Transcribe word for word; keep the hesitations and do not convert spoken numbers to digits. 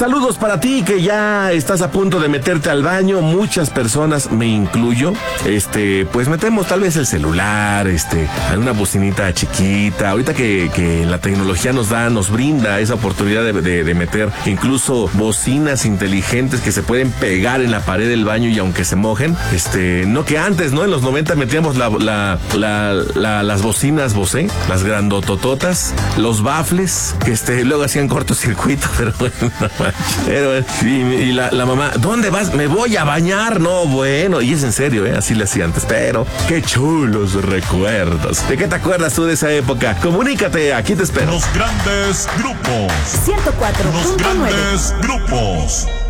saludos para ti que ya estás a punto de meterte al baño. Muchas personas, me incluyo, este, pues metemos tal vez el celular, este, alguna bocinita chiquita. Ahorita que, que la tecnología nos da, nos brinda esa oportunidad de, de, de meter incluso bocinas inteligentes que se pueden pegar en la pared del baño y aunque se mojen, este, no que antes, ¿no? En los noventa metíamos la, la, la, la las bocinas Bose, las grandotototas, los bafles, que este, luego hacían cortocircuito, pero bueno, no pero, y, y la, la mamá, ¿dónde vas? Me voy a bañar, no, bueno, y es en serio, ¿eh? Así le hacía antes, pero qué chulos recuerdos. ¿De qué te acuerdas tú de esa época? Comunícate, aquí te espero. Los grandes grupos. ciento cuatro punto nueve. Los grandes grupos.